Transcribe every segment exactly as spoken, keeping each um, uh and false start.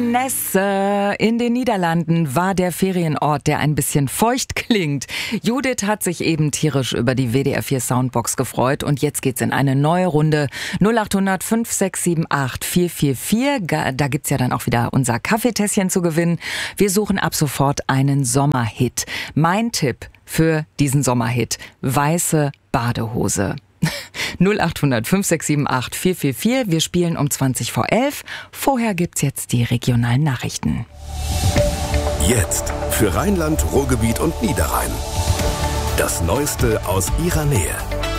Renesse in den Niederlanden war der Ferienort, der ein bisschen feucht klingt. Judith hat sich eben tierisch über die W D R vier Soundbox gefreut und jetzt geht's in eine neue Runde. null acht hundert fünf sechs sieben acht vier vier vier. Da gibt's ja dann auch wieder unser Kaffeetässchen zu gewinnen. Wir suchen ab sofort einen Sommerhit. Mein Tipp für diesen Sommerhit: weiße Badehose. null acht hundert fünf sechs sieben acht vier vier vier. Wir spielen um zwanzig vor elf. Vorher gibt's jetzt die regionalen Nachrichten. Jetzt für Rheinland, Ruhrgebiet und Niederrhein. Das Neueste aus ihrer Nähe.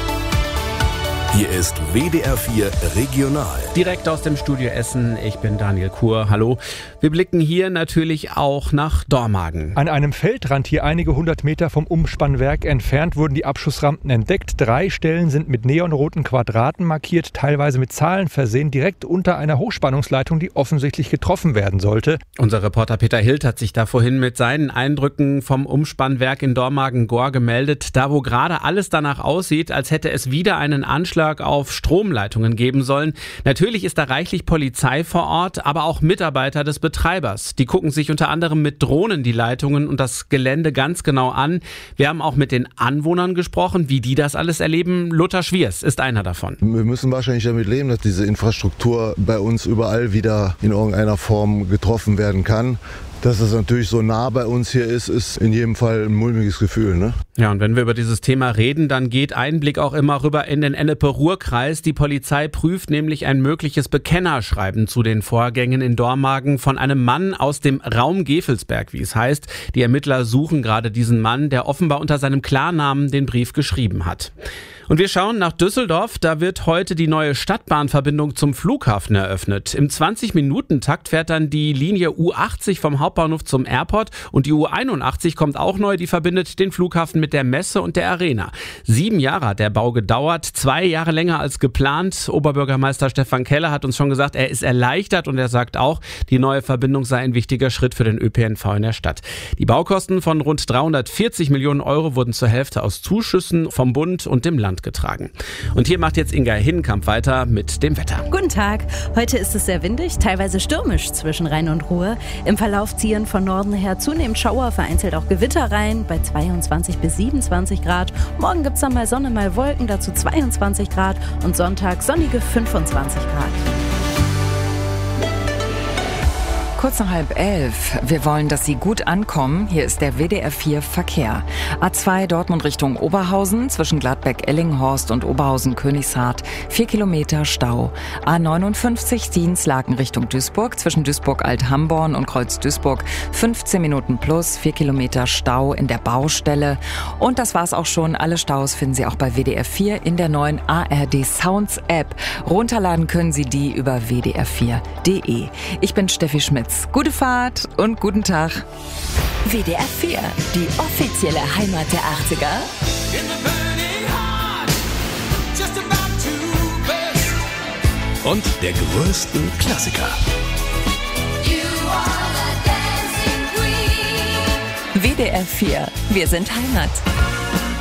Hier ist W D R vier Regional. Direkt aus dem Studio Essen, ich bin Daniel Kuhr, hallo. Wir blicken hier natürlich auch nach Dormagen. An einem Feldrand hier einige hundert Meter vom Umspannwerk entfernt wurden die Abschussrampen entdeckt. Drei Stellen sind mit neonroten Quadraten markiert, teilweise mit Zahlen versehen, direkt unter einer Hochspannungsleitung, die offensichtlich getroffen werden sollte. Unser Reporter Peter Hild hat sich da vorhin mit seinen Eindrücken vom Umspannwerk in Dormagen-Gohr gemeldet. Da, wo gerade alles danach aussieht, als hätte es wieder einen Anschlag auf Stromleitungen geben sollen. Natürlich ist da reichlich Polizei vor Ort, aber auch Mitarbeiter des Betreibers. Die gucken sich unter anderem mit Drohnen die Leitungen und das Gelände ganz genau an. Wir haben auch mit den Anwohnern gesprochen, wie die das alles erleben. Lothar Schwiers ist einer davon. Wir müssen wahrscheinlich damit leben, dass diese Infrastruktur bei uns überall wieder in irgendeiner Form getroffen werden kann. Dass es natürlich so nah bei uns hier ist, ist in jedem Fall ein mulmiges Gefühl, ne? Ja, und wenn wir über dieses Thema reden, dann geht ein Blick auch immer rüber in den Ennepe-Ruhr-Kreis. Die Polizei prüft nämlich ein mögliches Bekennerschreiben zu den Vorgängen in Dormagen von einem Mann aus dem Raum Gevelsberg, wie es heißt. Die Ermittler suchen gerade diesen Mann, der offenbar unter seinem Klarnamen den Brief geschrieben hat. Und wir schauen nach Düsseldorf. Da wird heute die neue Stadtbahnverbindung zum Flughafen eröffnet. Im zwanzig-Minuten-Takt fährt dann die Linie U achtzig vom Hauptbahnhof zum Airport und die U einundachtzig kommt auch neu. Die verbindet den Flughafen mit der Messe und der Arena. Sieben Jahre hat der Bau gedauert, zwei Jahre länger als geplant. Oberbürgermeister Stefan Keller hat uns schon gesagt, er ist erleichtert und er sagt auch, die neue Verbindung sei ein wichtiger Schritt für den Ö P N V in der Stadt. Die Baukosten von rund dreihundertvierzig Millionen Euro wurden zur Hälfte aus Zuschüssen vom Bund und dem Land getragen. Und hier macht jetzt Inga Hinkamp weiter mit dem Wetter. Guten Tag. Heute ist es sehr windig, teilweise stürmisch zwischen Rhein und Ruhr. Im Verlauf ziehen von Norden her zunehmend Schauer, vereinzelt auch Gewitter rein, bei zweiundzwanzig bis siebenundzwanzig Grad. Morgen gibt es dann mal Sonne, mal Wolken, dazu zweiundzwanzig Grad und Sonntag sonnige fünfundzwanzig Grad. Kurz nach halb elf. Wir wollen, dass Sie gut ankommen. Hier ist der W D R vier Verkehr. A zwei Dortmund Richtung Oberhausen, zwischen Gladbeck-Ellinghorst und Oberhausen-Königshardt. Vier Kilometer Stau. A neunundfünfzig Dienstlaken Richtung Duisburg, zwischen Duisburg-Alt-Hamborn und Kreuz-Duisburg. fünfzehn Minuten plus, vier Kilometer Stau in der Baustelle. Und das war's auch schon. Alle Staus finden Sie auch bei W D R vier in der neuen A R D Sounds App. Runterladen können Sie die über w d r vier punkt d e. Ich bin Steffi Schmitz. Gute Fahrt und guten Tag. W D R vier, die offizielle Heimat der achtziger. Und der größten Klassiker. W D R vier, wir sind Heimat.